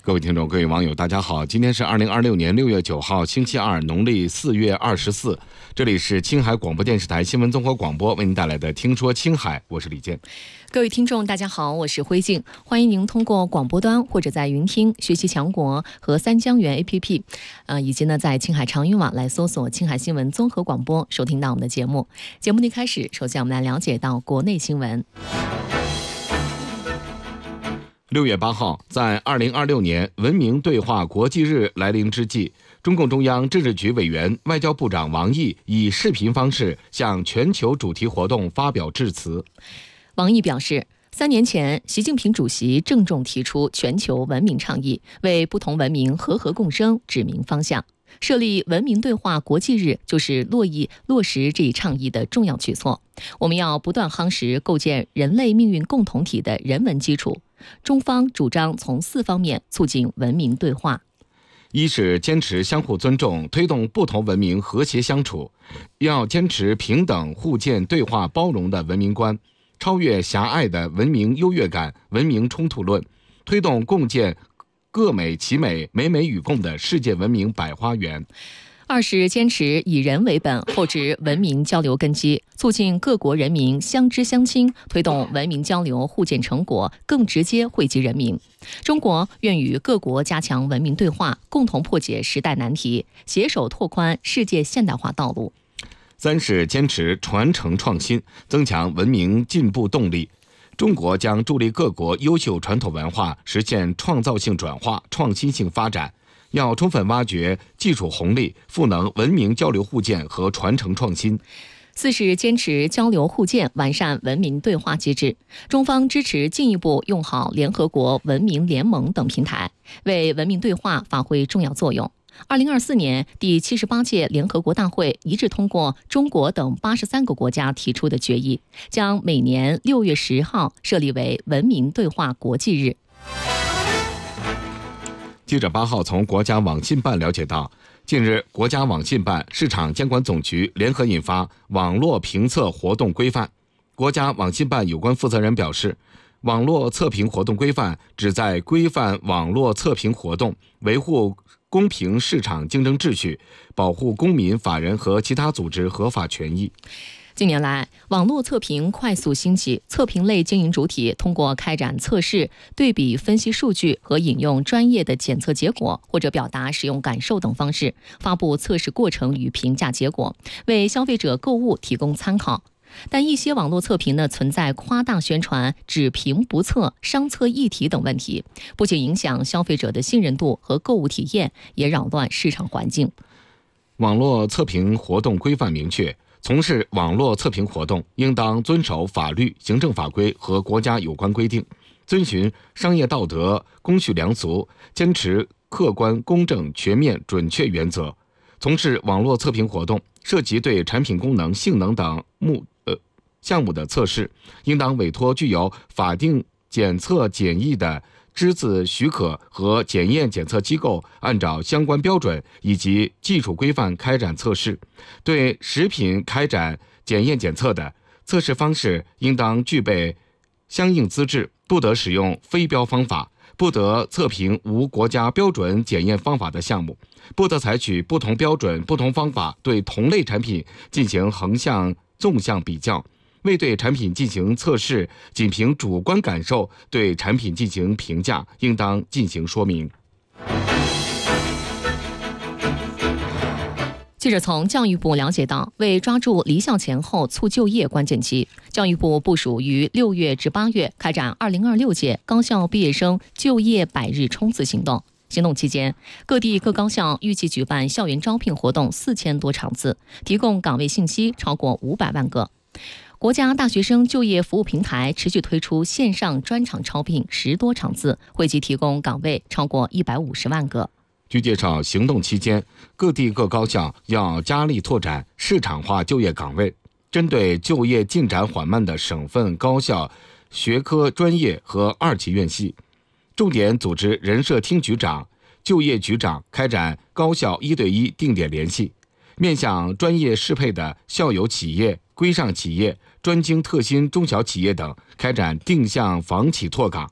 各位听众、各位网友，大家好！今天是2026年6月9号，星期二，农历4月24。这里是青海广播电视台新闻综合广播为您带来的《听说青海》，我是李健。 各位听众，大家好，我是辉静，欢迎您通过广播端或者在云听学习强国和三江源 APP，以及呢在青海长云网来搜索青海新闻综合广播，收听到我们的节目。节目的一开始，首先我们来了解到国内新闻。 6月8号，在2026年文明对话国际日来临之际，中共中央政治局委员、外交部长王毅以视频方式向全球主题活动发表致辞。 王毅表示，3年前，习近平主席郑重提出全球文明倡议，为不同文明和合共生指明方向。设立文明对话国际日就是落实这一倡议的重要举措。我们要不断夯实构建人类命运共同体的人文基础。中方主张从4方面促进文明对话： 一是坚持相互尊重，推动不同文明和谐相处，要坚持平等、互鉴、对话、包容的文明观，超越狭隘的文明优越感、文明冲突论，推动共建各美其美、美美与共的世界文明百花园。 二是坚持以人为本，厚植文明交流根基，促进各国人民相知相亲，推动文明交流互鉴成果更直接惠及人民。中国愿与各国加强文明对话，共同破解时代难题，携手拓宽世界现代化道路。 三是坚持传承创新，增强文明进步动力。中国将助力各国优秀传统文化实现创造性转化、创新性发展，要充分挖掘技术红利，赋能文明交流互鉴和传承创新。 四是坚持交流互鉴，完善文明对话机制。中方支持进一步用好联合国文明联盟等平台，为文明对话发挥重要作用。2024年第78届联合国大会一致通过中国等83个国家提出的决议，将每年6月10号设立为文明对话国际日。 记者8号从国家网信办了解到，近日国家网信办、市场监管总局联合印发网络评测活动规范。国家网信办有关负责人表示，网络测评活动规范旨在规范网络测评活动，维护公平市场竞争秩序，保护公民、法人和其他组织合法权益。 近年来，网络测评快速兴起，测评类经营主体通过开展测试、对比分析数据和引用专业的检测结果，或者表达使用感受等方式，发布测试过程与评价结果，为消费者购物提供参考。但一些网络测评呢存在夸大宣传、只评不测、商测议题等问题，不仅影响消费者的信任度和购物体验，也扰乱市场环境。 网络测评活动规范明确，从事网络测评活动应当遵守法律、行政法规和国家有关规定，遵循商业道德、公序良俗，坚持客观、公正、全面、准确原则。从事网络测评活动涉及对产品功能、性能等项目的测试，应当委托具有法定检测检疫的资质许可和检验检测机构，按照相关标准以及技术规范开展测试。对食品开展检验检测的，测试方式应当具备相应资质，不得使用非标方法，不得测评无国家标准检验方法的项目，不得采取不同标准、不同方法对同类产品进行横向、纵向比较。未对产品进行测试，仅凭主观感受对产品进行评价，应当进行说明。 记者从教育部了解到，为抓住离校前后促就业关键期，教育部部署于6月至8月开展2026届高校毕业生就业100日冲刺行动。行动期间，各地各高校预计举办校园招聘活动4000多场次，提供岗位信息超过500万个。国家大学生就业服务平台持续推出线上专场招聘10多场次，惠及提供岗位超过150万个。 据介绍，行动期间，各地各高校要加力拓展市场化就业岗位，针对就业进展缓慢的省份高校、学科专业和2级院系，重点组织人社厅局长、就业局长开展高校1对1定点联系，面向专业适配的校友企业、规上企业、专精特新中小企业等开展定向房企拓岗，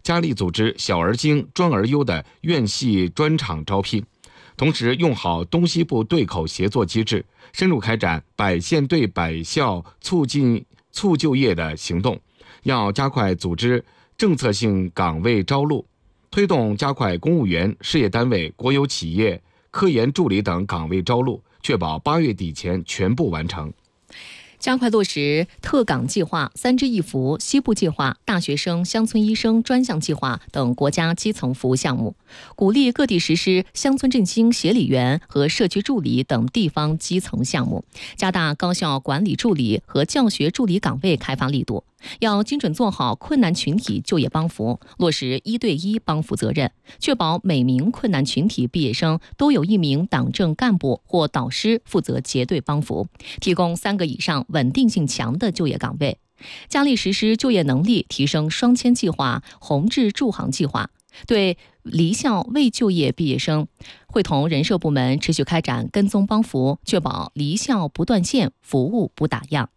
加力组织小而精、专而优的院系专场招聘，同时用好东西部对口协作机制，深入开展百县对百校促就业的行动。要加快组织政策性岗位招录，推动加快公务员、事业单位、国有企业、科研助理等岗位招录，确保8月底前全部完成。 加快落实特岗计划、3支1扶、西部计划、大学生乡村医生专项计划等国家基层服务项目，鼓励各地实施乡村振兴协理员和社区助理等地方基层项目，加大高校管理助理和教学助理岗位开发力度。要精准做好困难群体就业帮扶，落实1对1帮扶责任，确保每名困难群体毕业生都有1名党政干部或导师负责结对帮扶，提供3个以上稳定性强的就业岗位。加力实施就业能力提升双签计划、宏志助行计划，对离校未就业毕业生，会同人社部门持续开展跟踪帮扶，确保离校不断线，服务不打烊。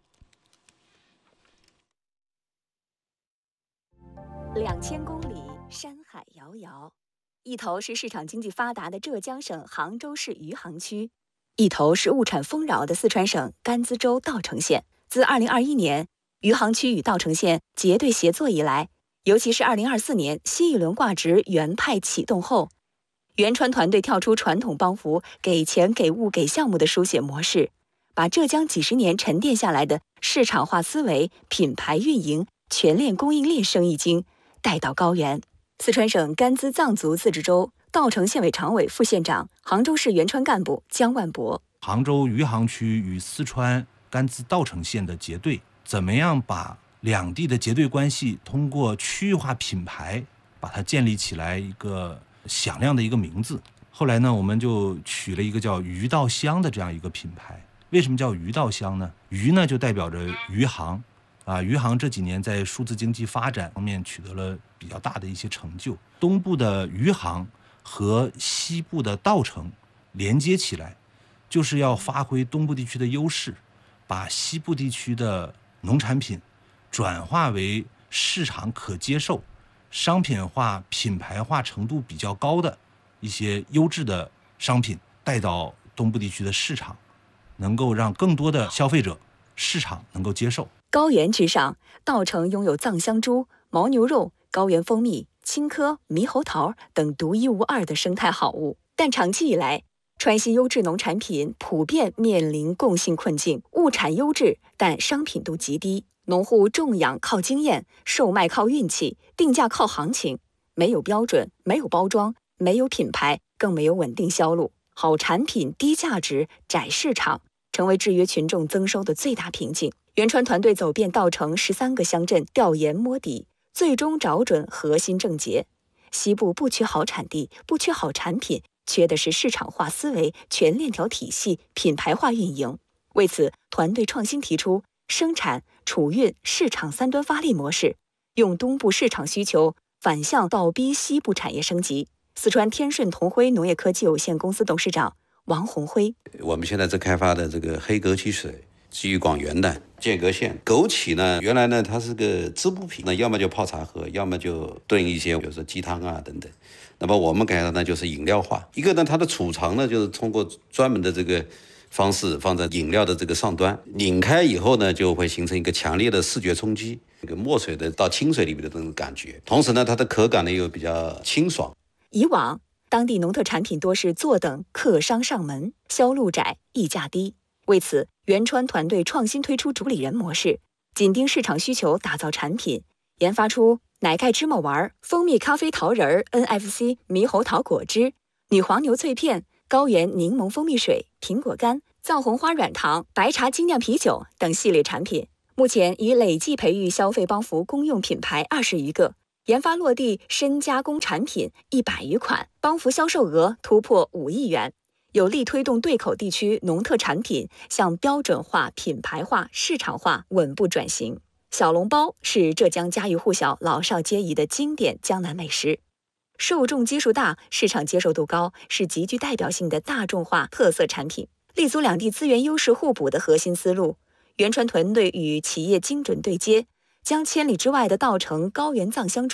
2000公里，山海遥遥，一头是市场经济发达的浙江省杭州市余杭区，一头是物产丰饶的四川省甘孜州稻城县。自2021年余杭区与稻城县结对协作以来，尤其是2024年新一轮挂职原派启动后，原川团队跳出传统帮扶给钱给物给项目的书写模式，把浙江几十年沉淀下来的市场化思维、品牌运营、全链供应链生意经带到高原。四川省甘孜藏族自治州稻城县委常委、副县长、杭州市原川干部姜万博。 杭州余杭区与四川甘孜稻城县的结对，怎么样把两地的结对关系通过区域化品牌把它建立起来一个响亮的一个名字。后来呢，我们就取了一个叫余稻香的这样一个品牌。为什么叫余稻香呢？余呢就代表着余杭余杭这几年在数字经济发展方面取得了比较大的一些成就。东部的余杭和西部的稻城连接起来，就是要发挥东部地区的优势，把西部地区的农产品转化为市场可接受、商品化、品牌化程度比较高的一些优质的商品带到东部地区的市场，能够让更多的消费者市场能够接受。 高原之上，稻城拥有藏香猪、牦牛肉、高原蜂蜜、青稞、猕猴桃等独一无二的生态好物。但长期以来，川西优质农产品普遍面临共性困境，物产优质，但商品度极低。农户种养靠经验，售卖靠运气，定价靠行情，没有标准，没有包装，没有品牌，更没有稳定销路。好产品低价值，窄市场，成为制约群众增收的最大瓶颈。原川团队走遍稻城13个乡镇，调研摸底，最终找准核心症结。西部不缺好产地，不缺好产品，缺的是市场化思维、全链条体系、品牌化运营。为此，团队创新提出生产、储运、市场3端发力模式，用东部市场需求反向倒逼西部产业升级。四川天顺同辉农业科技有限公司董事长王宏辉： 我们现在在开发的这个黑枸杞水，基于广元的间隔线。枸杞呢，原来呢它是个织布品，那要么就泡茶喝，要么就炖一些，比如说鸡汤啊等等。那么我们改的呢就是饮料化。一个呢，它的储藏呢就是通过专门的这个方式放在饮料的这个上端，拧开以后呢，就会形成一个强烈的视觉冲击，一个墨水的到清水里面的这种感觉。同时呢，它的口感呢又比较清爽。 以往当地农特产品多是坐等客商上门，销路窄，溢价低。为此，原川团队创新推出主理人模式，紧盯市场需求打造产品，研发出奶盖芝麻丸、蜂蜜咖啡桃仁、NFC 猕猴桃果汁、女黄牛脆片、高原柠檬蜂蜜水、苹果干、藏红花软糖、白茶精酿啤酒等系列产品。目前已累计培育消费帮扶公用品牌20余个，研发落地深加工产品100余款，帮扶销售额突破5亿元，有力推动对口地区农特产品向标准化、品牌化、市场化稳步转型。小笼包是浙江家喻户晓、老少皆宜的经典江南美食，受众基数大，市场接受度高，是极具代表性的大众化特色产品。立足两地资源优势互补的核心思路，原川团队与企业精准对接，将千里之外的稻城高原藏香猪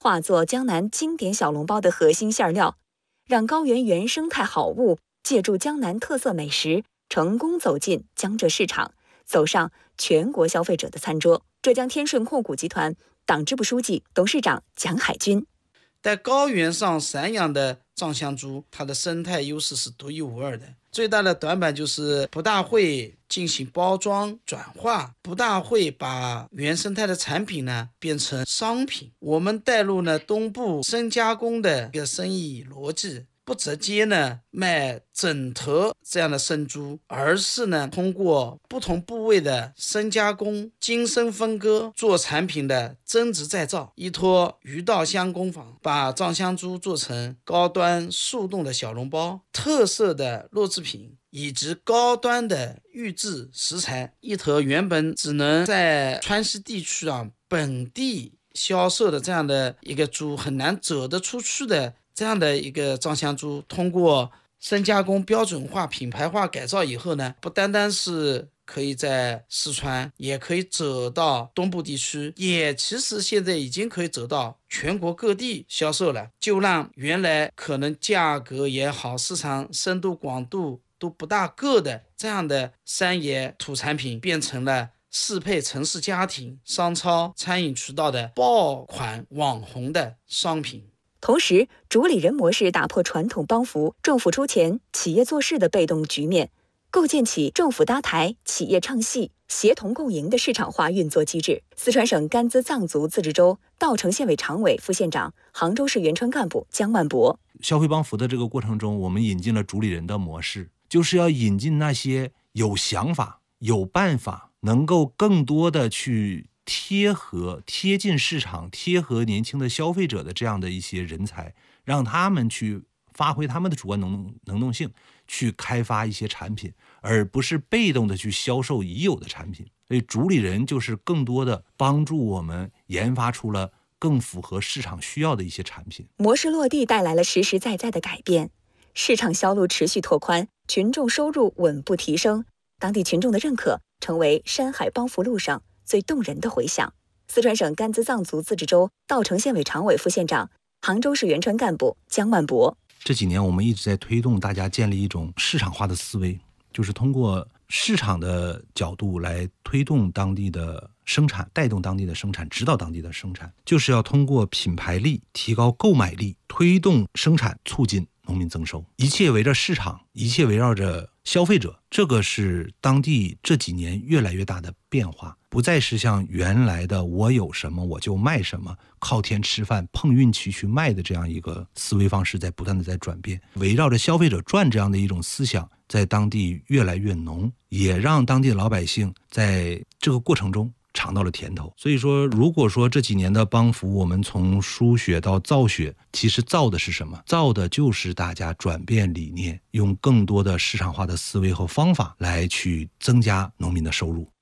化作江南经典小笼包的核心馅料，让高原原生态好物借助江南特色美食，成功走进江浙市场，走上全国消费者的餐桌。浙江天顺控股集团党支部书记、董事长蒋海军： 在高原上散养的藏香猪，它的生态优势是独一无二的。最大的短板就是不大会进行包装转化，不大会把原生态的产品呢变成商品。我们带入了东部深加工的一个生意逻辑，不直接呢卖整头这样的生猪，而是呢通过不同部位的深加工、精深分割做产品的增值再造，依托鱼稻香工坊，把藏香猪做成高端速冻的小笼包、特色的肉制品以及高端的预制食材。一头原本只能在川西地区本地销售的这样的一个猪，很难走得出去的这样的一个藏香猪，通过深加工、标准化、品牌化改造以后呢，不单单是可以在四川，也可以走到东部地区，也其实现在已经可以走到全国各地销售了，就让原来可能价格也好、市场深度广度都不大够的这样的山野土产品，变成了适配城市家庭、商超、餐饮渠道的爆款网红的商品。 同时，主理人模式打破传统帮扶、政府出钱、企业做事的被动局面，构建起政府搭台、企业唱戏、协同共赢的市场化运作机制。四川省甘孜藏族自治州稻城县委常委、副县长、杭州市原川干部姜万博： 消费帮扶的这个过程中，我们引进了主理人的模式，就是要引进那些有想法、有办法，能够更多的去贴近市场、贴合年轻的消费者的这样的一些人才，让他们去发挥他们的主观能动性，去开发一些产品，而不是被动的去销售已有的产品。所以主理人就是更多的帮助我们研发出了更符合市场需要的一些产品。 模式落地带来了实实在在的改变，市场销路持续拓宽，群众收入稳步提升，当地群众的认可成为山海帮扶路上最动人的回响。四川省甘孜藏族自治州稻城县委常委、副县长、杭州市原川干部姜万博： 这几年我们一直在推动大家建立一种市场化的思维，就是通过市场的角度来推动当地的生产，带动当地的生产，指导当地的生产，就是要通过品牌力提高购买力，推动生产，促进农民增收，一切围着市场，一切围绕着消费者。这个是当地这几年越来越大的变化，不再是像原来的我有什么我就卖什么，靠天吃饭碰运气去卖的这样一个思维方式在不断的在转变，围绕着消费者转这样的一种思想在当地越来越浓，也让当地的老百姓在这个过程中尝到了甜头。所以说，如果说这几年的帮扶，我们从输血到造血，其实造的是什么？造的就是大家转变理念，用更多的市场化的思维和方法来去增加农民的收入。